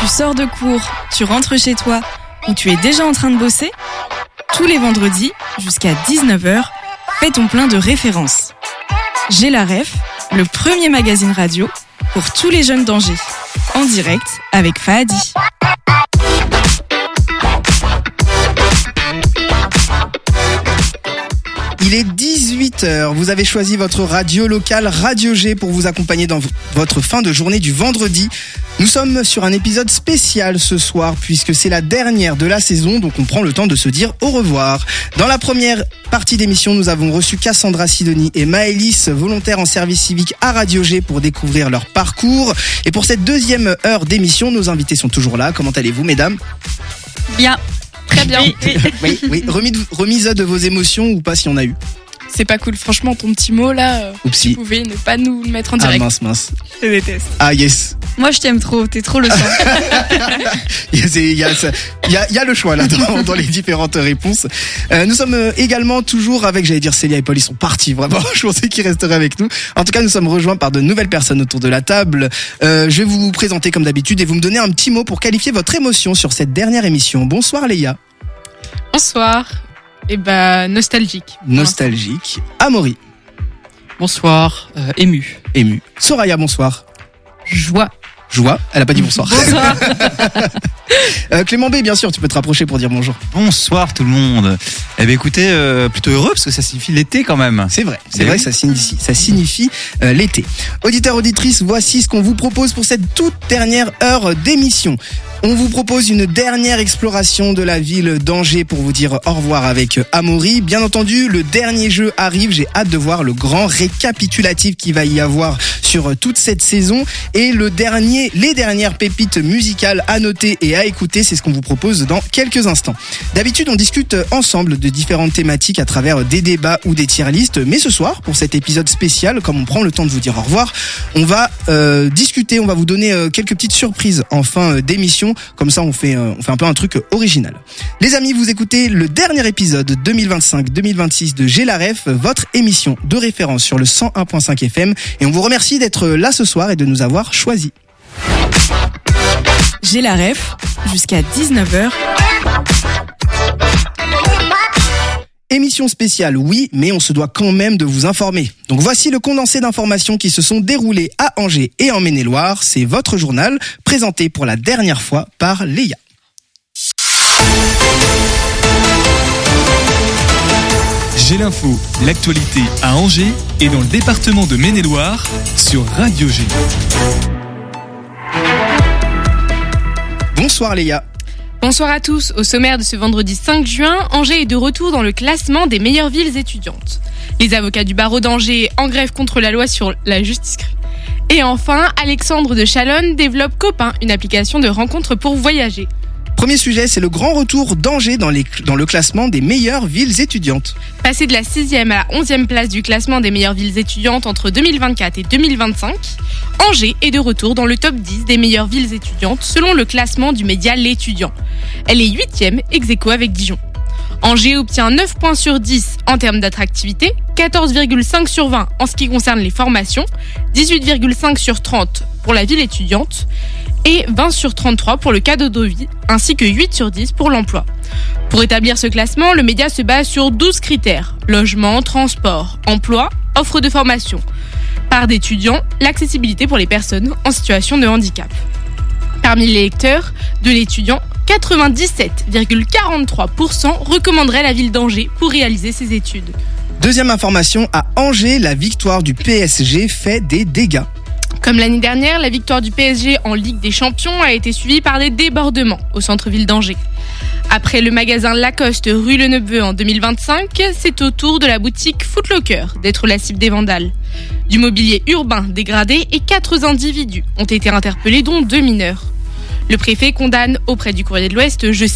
Tu sors de cours, tu rentres chez toi ou tu es déjà en train de bosser? Tous les vendredis, jusqu'à 19h, fais ton plein de références. J'ai la ref, le premier magazine radio pour tous les jeunes d'Angers. En direct avec Fahadi. Il est 18h, vous avez choisi votre radio locale Radio G pour vous accompagner dans votre fin de journée du vendredi. Nous sommes sur un épisode spécial ce soir puisque c'est la dernière de la saison, donc on prend le temps de se dire au revoir. Dans la première partie d'émission, nous avons reçu Cassandra Sidoni et Maëlys, volontaires en service civique à Radio G pour découvrir leur parcours. Et pour cette deuxième heure d'émission, nos invités sont toujours là. Comment allez-vous, mesdames ? Bien. Très bien. Oui. Remise de vos émotions ou pas si on a eu. C'est pas cool, franchement, ton petit mot là, Oupsie. Tu pouvais ne pas nous le mettre en direct. Ah mince. Je te déteste. Ah yes. Moi je t'aime trop, t'es trop le sang. Il y a le choix là dans les différentes réponses. Nous sommes également toujours avec, j'allais dire Célia et Paul, ils sont partis vraiment. Je pensais qu'ils resteraient avec nous. En tout cas, nous sommes rejoints par de nouvelles personnes autour de la table. Je vais vous présenter comme d'habitude et vous me donner un petit mot pour qualifier votre émotion sur cette dernière émission. Bonsoir Léa. Bonsoir. Nostalgique. Nostalgique. Amaury. Bonsoir. Ému. Soraya, bonsoir. Joie. Elle a pas dit bonsoir. Bonsoir. Clément B, bien sûr, tu peux te rapprocher pour dire bonjour. Bonsoir tout le monde. Écoutez, plutôt heureux parce que ça signifie l'été quand même. C'est vrai, ça signifie l'été. Auditeurs, auditrices, voici ce qu'on vous propose pour cette toute dernière heure d'émission. On vous propose une dernière exploration de la ville d'Angers pour vous dire au revoir avec Amaury. Bien entendu, le dernier jeu arrive. J'ai hâte de voir le grand récapitulatif qu'il va y avoir sur toute cette saison. Et les dernières pépites musicales à noter et à écouter, c'est ce qu'on vous propose dans quelques instants. D'habitude, on discute ensemble de différentes thématiques à travers des débats ou des tier lists. Mais ce soir, pour cet épisode spécial, comme on prend le temps de vous dire au revoir, on va discuter, on va vous donner quelques petites surprises en fin d'émission. Comme ça, on fait un peu un truc original. Les amis, vous écoutez le dernier épisode 2025-2026 de J'ai la ref, votre émission de référence sur le 101.5 FM. Et on vous remercie d'être là ce soir et de nous avoir choisis. J'ai la ref, jusqu'à 19h. Émission spéciale, oui, mais on se doit quand même de vous informer. Donc voici le condensé d'informations qui se sont déroulées à Angers et en Maine-et-Loire. C'est votre journal, présenté pour la dernière fois par Léa. J'ai l'info, l'actualité à Angers et dans le département de Maine-et-Loire sur Radio G. Bonsoir Léa. Bonsoir à tous. Au sommaire de ce vendredi 5 juin, Angers est de retour dans le classement des meilleures villes étudiantes. Les avocats du barreau d'Angers en grève contre la loi sur la justice. Et enfin, Alexandre de Chalonne développe Copain, une application de rencontres pour voyager. Premier sujet, c'est le grand retour d'Angers dans le classement des meilleures villes étudiantes. Passé de la 6e à la 11e place du classement des meilleures villes étudiantes entre 2024 et 2025, Angers est de retour dans le top 10 des meilleures villes étudiantes selon le classement du média L'Étudiant. Elle est 8e, ex-aequo avec Dijon. Angers obtient 9 points sur 10 en termes d'attractivité, 14,5 sur 20 en ce qui concerne les formations, 18,5 sur 30 pour la ville étudiante et 20 sur 33 pour le cadre de vie, ainsi que 8 sur 10 pour l'emploi. Pour établir ce classement, le média se base sur 12 critères: logement, transport, emploi, offre de formation. Part d'étudiants, l'accessibilité pour les personnes en situation de handicap. Parmi les lecteurs de L'Étudiant, 97,43% recommanderaient la ville d'Angers pour réaliser ses études. Deuxième information, à Angers, la victoire du PSG fait des dégâts. Comme l'année dernière, la victoire du PSG en Ligue des Champions a été suivie par des débordements au centre-ville d'Angers. Après le magasin Lacoste rue Le Neveu en 2025, c'est au tour de la boutique Foot Locker d'être la cible des vandales. Du mobilier urbain dégradé et 4 individus ont été interpellés, dont 2 mineurs. Le préfet condamne auprès du Courrier de l'Ouest, je